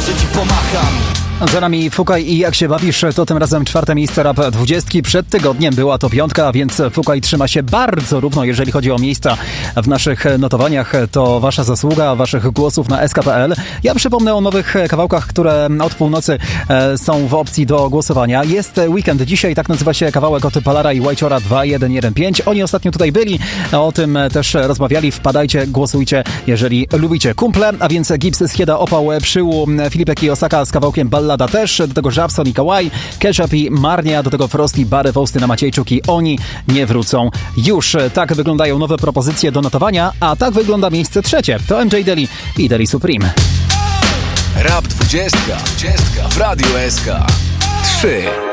może ci pomacham. Za nami Fukaj i Jak się bawisz, to tym razem 4. miejsce Rap 20. Przed tygodniem była to 5, więc Fukaj trzyma się bardzo równo, jeżeli chodzi o miejsca w naszych notowaniach. To wasza zasługa, waszych głosów na SK.pl. Ja przypomnę o nowych kawałkach, które od północy są w opcji do głosowania. Jest Weekend dzisiaj, tak nazywa się kawałek od Palara i Whitechora 2115. Oni ostatnio tutaj byli, o tym też rozmawiali. Wpadajcie, głosujcie, jeżeli lubicie. Kumple, a więc Gibbs, Schieda, Opał, Przyłu, Filipek i Osaka z kawałkiem Ballada też, do tego Żabson i Kawaj, Ketchup i Marnia, do tego Frosty, Bary, Fausty, Maciejczuk i Oni nie wrócą już. Tak wyglądają nowe propozycje do notowania, a tak wygląda miejsce 3. To MJ Daly i Daly Supreme. Rap 20 w Radiu SK 3.